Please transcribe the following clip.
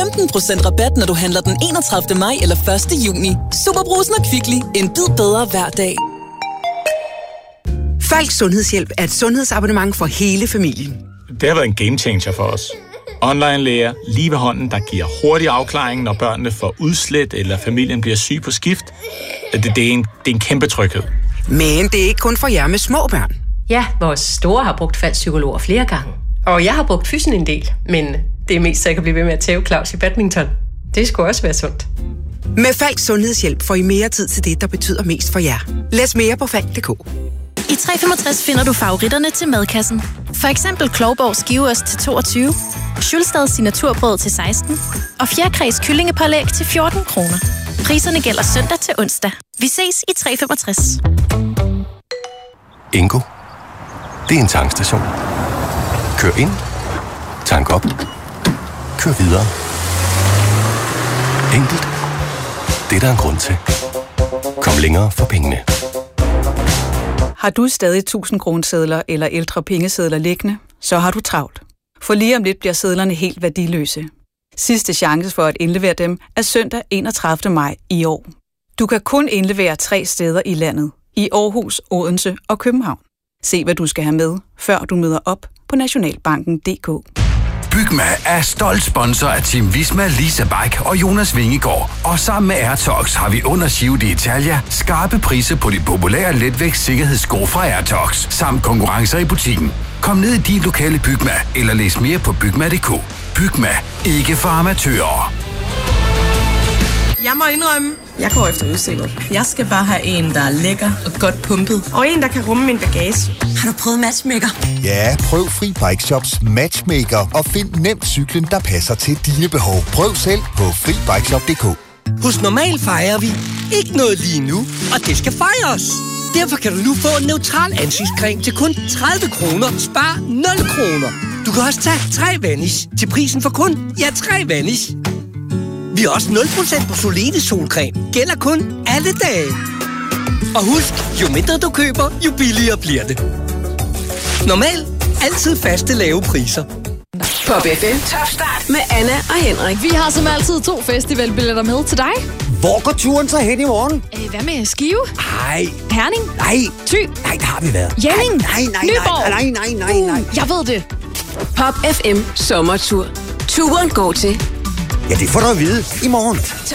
15% rabat, når du handler den 31. maj eller 1. juni. SuperBrugsen og Kvickly. En bid bedre hver dag. Falk Sundhedshjælp er et sundhedsabonnement for hele familien. Det har været en game changer for os. Online-læger lige ved hånden, der giver hurtig afklaring, når børnene får udslæt eller familien bliver syg på skift. Det er en kæmpe tryghed. Men det er ikke kun for jer med små børn. Ja, vores store har brugt Falks psykologer flere gange. Og jeg har brugt fysen en del, men det er mest så jeg kan blive ved med at tæve Claus i badminton. Det skulle også være sundt. Med Falks Sundhedshjælp får I mere tid til det, der betyder mest for jer. Læs mere på falk.dk. I 365 finder du favoritterne til madkassen. For eksempel Klovborg skiveost til 22, Schulstads signaturbrød til 16 og Fjerkræs kyllingepålæg til 14 kroner. Priserne gælder søndag til onsdag. Vi ses i 365. Ingo. Det er en tankstation. Kør ind. Tank op. Kør videre. Enkelt. Det er der en grund til. Kom længere for pengene. Har du stadig 1000 kronesedler eller ældre pengesedler liggende, så har du travlt. For lige om lidt bliver sedlerne helt værdiløse. Sidste chance for at indlevere dem er søndag 31. maj i år. Du kan kun indlevere 3 steder i landet. I Aarhus, Odense og København. Se hvad du skal have med, før du møder op på Nationalbanken.dk. Bygma er stolt sponsor af Team Visma, Lisa Bike og Jonas Vingegaard. Og sammen med Airtox har vi under Giro d'Italia skarpe priser på de populære letvægtssikkerhedssko fra Airtox, samt konkurrencer i butikken. Kom ned i din lokale Bygma, eller læs mere på bygma.dk. Bygma, ikke for amatører. Jeg må indrømme, jeg går efter udstyret. Jeg skal bare have en, der er lækker og godt pumpet. Og en, der kan rumme min bagage. Har du prøvet Matchmaker? Ja, prøv Fri Bike Shops Matchmaker og find nemt cyklen, der passer til dine behov. Prøv selv på FriBikeShop.dk. Hos Normal fejrer vi ikke noget lige nu, og det skal fejres. Derfor kan du nu få en neutral ansigtscreme til kun 30 kroner. Spar 0 kroner. Du kan også tage 3 Vanish til prisen for kun 3 Vanish. Vi har også 0% på Solide solcreme. Gælder kun alle dage. Og husk, jo mindre du køber, jo billigere bliver det. Normal. Altid faste lave priser. Pop FM Top Start med Anna og Henrik. Vi har som altid 2 festivalbilletter med til dig. Hvor går turen så hen i morgen? Hvad med Skive? Nej. Herning? Nej. Thy? Nej, der har vi været. Jelling? Nej. Nyborg? Nej. Jeg ved det. Pop FM Sommertur. Turen går til... Ja, det får du at vide i morgen.